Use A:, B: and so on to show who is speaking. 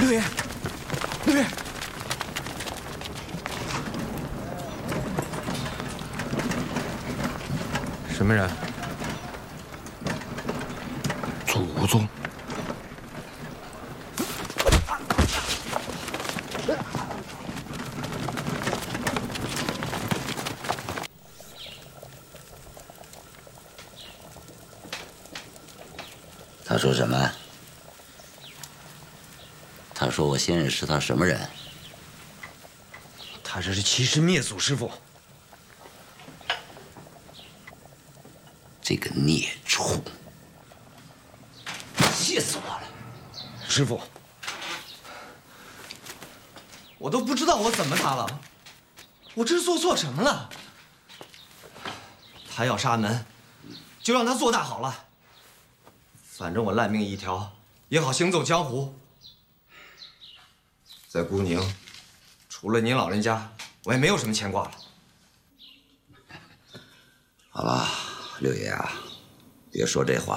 A: 六爷，六爷，
B: 什么人？
A: 祖宗！
C: 他说什么？他说我先生是他什么人？
A: 他这是欺师灭祖，师傅。
C: 这个孽畜，气死我了！
A: 师傅，我都不知道我怎么他了，我这是做错什么了？他要杀门，就让他做大好了。反正我烂命一条，也好行走江湖。在孤宁，除了您老人家，我也没有什么牵挂了。
C: 好吧，六爷啊，别说这话。